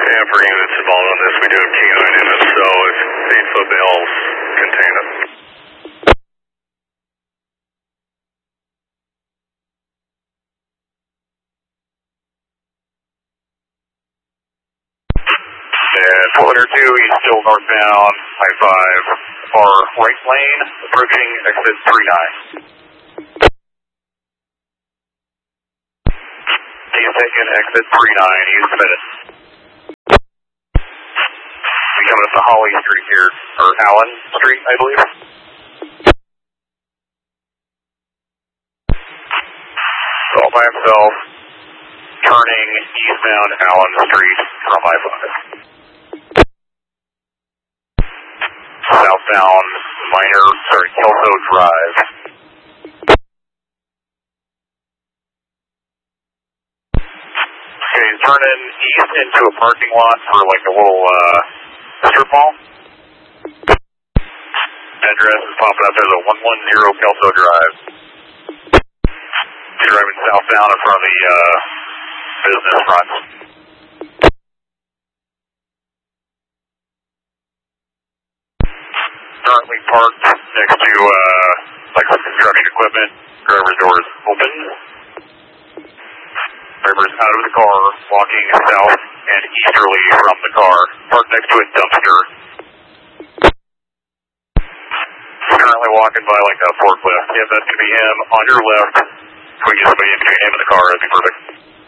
Yeah, for units involved on this, we do have K9 in it, so if 8-foot bales contain it. And 402, he's still northbound, I-5, far right lane, approaching exit 39. He's taken exit 39, he's submitted. He's coming up to Holly Street here, or Allen Street, I believe. All by himself, turning eastbound Allen Street from I-5. Southbound Kelso Drive. Okay, he's turning east into a parking lot for like a little strip mall. Address is popping up as a 110 Kelso Drive. He's driving southbound in front of the business front. Currently parked next to like some construction equipment. Driver's door is open. Driver's out of the car, walking south and easterly from the car. Parked next to a dumpster. Currently walking by like a forklift. If that's going to be him on your left, if we get somebody in between him and the car, that'd be perfect.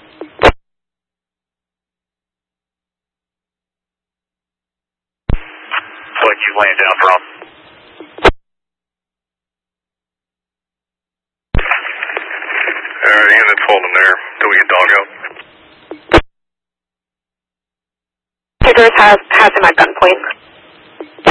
Looks like he's laying down drunk. Alright, units holding there. Do we get dog out? Has him at gunpoint.